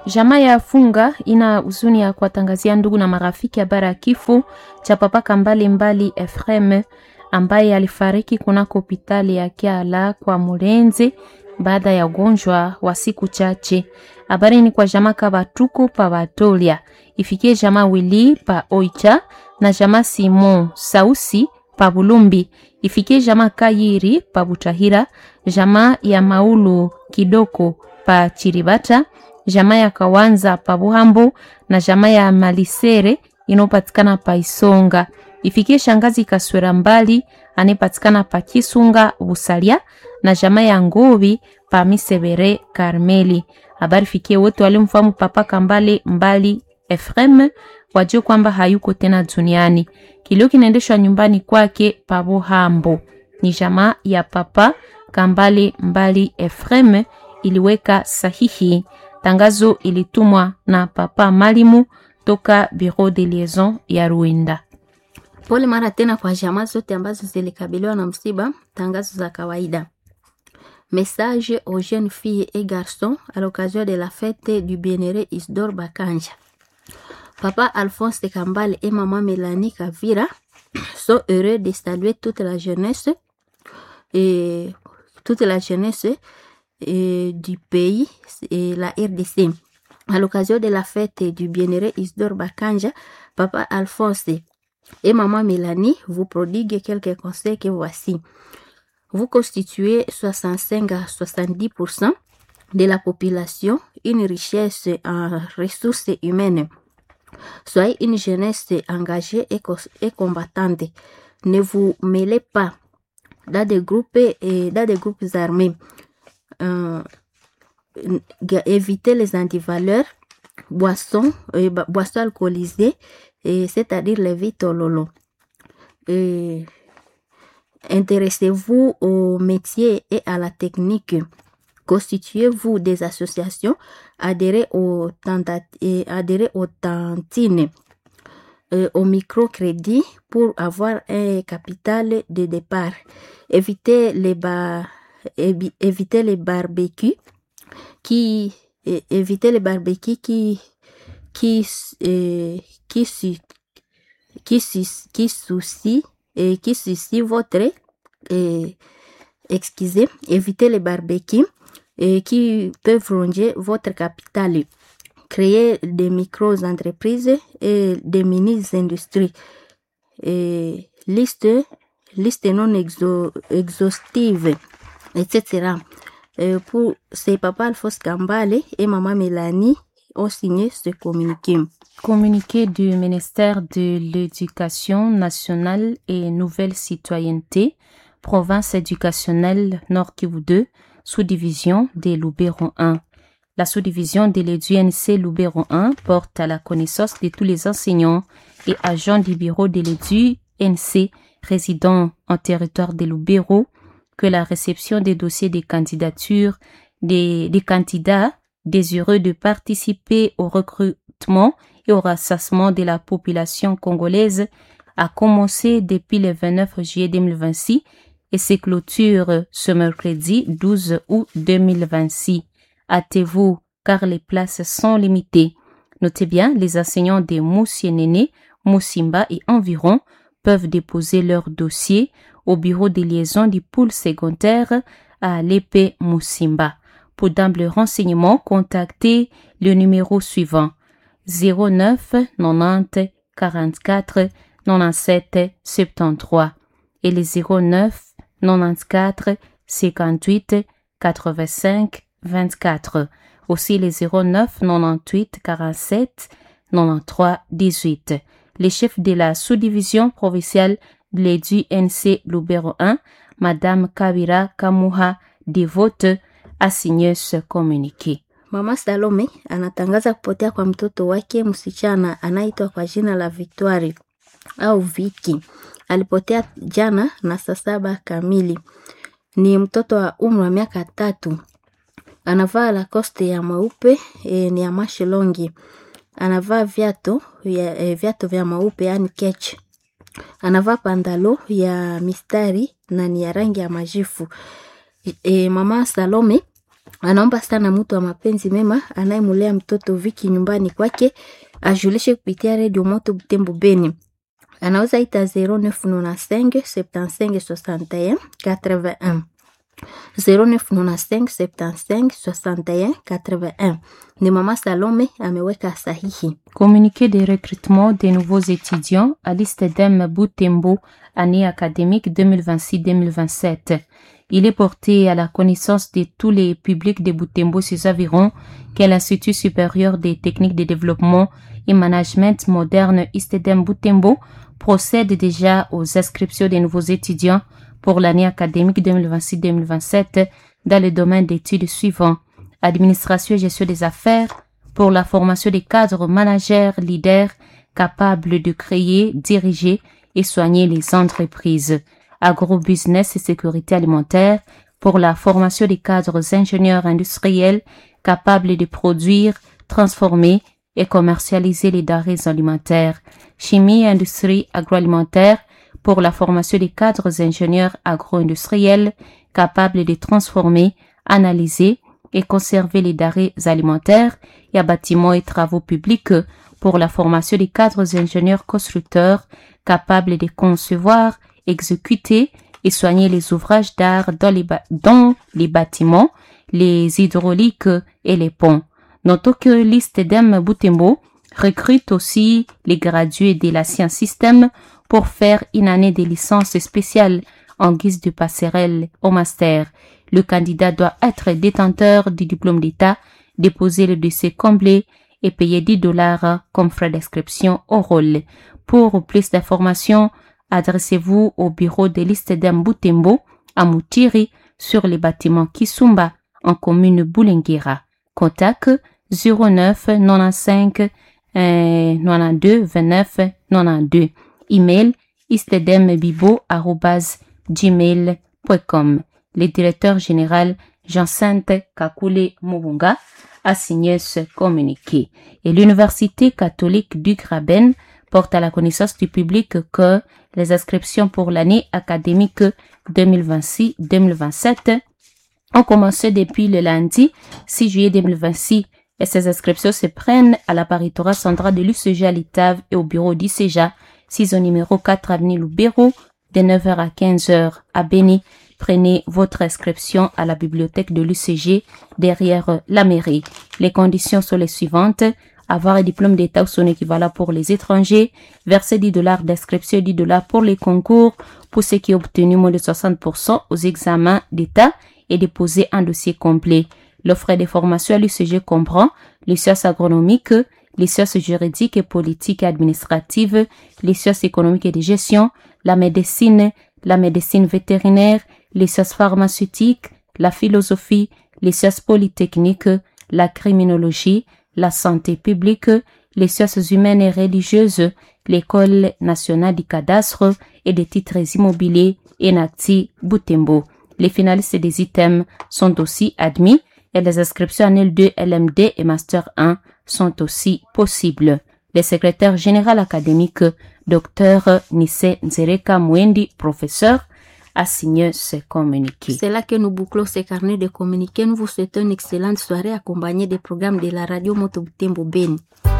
Jamaa ya Funga ina huzuni ya kuwatangazia ndugu na marafiki habari ya kifo cha papa Kambale Mbali Ephraim ambaye alifariki kunako hospitali ya Kiala kwa Murenze baada ya ugonjwa wa siku chache. Habari ni kwa jamaa Kabatuko pa Batolia, ifikie jamaa Wili pa Oicha na jamaa Simon Sausi pa Bulumbi, ifikie jamaa Kayiri pa Butahira, jamaa ya Maulu Kidoko pa Chiribata, jamaa ya Kawanza pa Buhambo na jamaa ya Malisere inopatikana pa Isonga. Ifikie shangazi Kaswera Mbali anipatikana pa Kisunga Busalia na jamaa ya Ngobi pa Misebere Karmeli. Habari fikie wote walimfahamu papa Kambale Mbali Ephraim wajue kwamba hayuko tena duniani. Kilio kinaendeshwa nyumbani kwake pa Buhambo. Ni jamaa ya papa Kambale Mbali Ephraim iliweka sahihi. Tangazo ilitumwa na papa Malimu toka Bureau de Liaison ya Ruenda. Pole mara tena kwa jamaa zote ambazo zilikabiliwa na msiba. Tangazo za kawaida. Message aux jeunes filles et garçons à l'occasion de la fête du Bien-Aimé Isidore Bakanja. Papa Alphonse Kambale et maman Mélanie Kavira sont heureux de saluer toute la jeunesse du pays et la RDC. À l'occasion de la fête du Bien-Aimé Isidore Bakanja, Papa Alphonse et maman Mélanie vous prodiguent quelques conseils que voici. Vous constituez 65 à 70% de la population, une richesse en ressources humaines. Soyez une jeunesse engagée et combattante. Ne vous mêlez pas dans des groupes armés. Évitez les antivaleurs, boissons alcoolisées, c'est-à-dire les vitololo. Intéressez-vous au métier et à la technique. Constituez-vous des associations, adhérez aux tantines, au microcrédit pour avoir un capital de départ. Évitez les barbecues qui suscitent votre évitez les barbecues qui peuvent ronger votre capital. Créez des micro-entreprises et des mini-industries. Liste non exhaustive, etc. Pour ces papa Alphonse Kambale et maman Mélanie ont signé ce communiqué. Communiqué du ministère de l'Éducation nationale et Nouvelle Citoyenneté, province éducationnelle Nord Kivu 2, sous-division de Lubero 1. La sous-division de l'EDUNC Lubero 1 porte à la connaissance de tous les enseignants et agents du bureau de l'EDUNC résidant en territoire de Lubero que la réception des dossiers des candidatures des candidats désireux de participer au recrutement et au rassasiement de la population congolaise a commencé depuis le 29 juillet 2026 et se clôture ce mercredi 12 août 2026. Hâtez-vous car les places sont limitées. Notez bien, les enseignants de Moussienene, Moussimba et environ peuvent déposer leur dossier au bureau de liaison du pôle secondaire à l'épée Moussimba. Pour d'amples renseignements, contactez le numéro suivant 09 90 44 97 73 et les 09 94 58 85 24. Aussi les 09 98 47 93 18. Les chefs de la sous-division provinciale de l'EDUNC Lubero 1, Madame Kabira Kamuha Devote, a signé ce communiqué. Mama Salome anatangaza kupotea kwa mtoto wake msichana anaitwa kwa jina la Victoire au Viki. Alipotea jana na saa 7 kamili. Ni mtoto wa umri wa miaka 3. Anavaa Lacoste ya mweupe, ni ya mashilongi. Anavaa viatu vya mweupe yani ketch. Anavaa pandalo ya mistari na ni ya rangi ya majifu. Mama Salome anaomba sana mtu wa mapenzi mema anayemulea mtoto Viki nyumbani kwake ajulishe kupitia Radio Moto Butembo Beni. Anaweza ita 0995 75 61 81 0995 75 61 81. Ni Mama Salome ameweka sahihi. Communiqué de recrutement des nouveaux étudiants à l'ISTEDEM Butembo, année académique 2026-2027. Il est porté à la connaissance de tous les publics de Butembo ses environs que l'Institut supérieur des techniques de développement et management moderne ISTEDEM Butembo procède déjà aux inscriptions des nouveaux étudiants pour l'année académique 2026-2027 dans le domaine d'études suivants: administration et gestion des affaires, pour la formation des cadres managers leaders capables de créer, diriger et soigner les entreprises; agrobusiness et sécurité alimentaire, pour la formation des cadres ingénieurs industriels capables de produire, transformer et commercialiser les denrées alimentaires; chimie et industrie agroalimentaire, pour la formation des cadres ingénieurs agro-industriels capables de transformer, analyser et conserver les denrées alimentaires; et à bâtiments et travaux publics, pour la formation des cadres ingénieurs constructeurs capables de concevoir, exécuter et soigner les ouvrages d'art dans les bâtiments, les hydrauliques et les ponts. Notons que l'ISTEDEM Butembo recrute aussi les gradués de la science système pour faire une année de licence spéciale en guise de passerelle au master. Le candidat doit être détenteur du diplôme d'État, déposer le dossier complet et payer $10 comme frais d'inscription au rôle. Pour plus d'informations, adressez-vous au bureau de l'ISTEDEM Butembo à Moutiri sur les bâtiments Kisumba en commune Boulenguera. Contact 09 95 92 29 92. Email istedembibo@gmail.com. Le directeur général Jean-Sainte Kakule Mubunga a signé ce communiqué. Et l'Université catholique du Graben porte à la connaissance du public que les inscriptions pour l'année académique 2026-2027 ont commencé depuis le lundi 6 juillet 2026 et ces inscriptions se prennent à la paritorat centrale de l'UCG à l'Itave et au bureau d'ICEJA, 6 au numéro 4 avenue Lubero, de 9h à 15h à Béni. Prenez votre inscription à la bibliothèque de l'UCG derrière la mairie. Les conditions sont les suivantes: avoir un diplôme d'État ou son équivalent pour les étrangers, verser $10 d'inscription et $10 pour les concours pour ceux qui ont obtenu moins de 60% aux examens d'État et déposer un dossier complet. L'offre de formation à l'UCG comprend les sciences agronomiques, les sciences juridiques et politiques et administratives, les sciences économiques et de gestion, la médecine vétérinaire, les sciences pharmaceutiques, la philosophie, les sciences polytechniques, la criminologie, la santé publique, les sciences humaines et religieuses, l'école nationale du cadastre et des titres immobiliers ENACTI Butembo. Les finalistes des items sont aussi admis et les inscriptions en L2, LMD et Master 1 sont aussi possibles. Le secrétaire général académique, Dr Nisse Nzereka Mwendi, professeur, a signé ce communiqué. C'est là que nous bouclons ce carnet de communiqués. Nous vous souhaitons une excellente soirée accompagnée des programmes de la radio Moto Butembo Beni.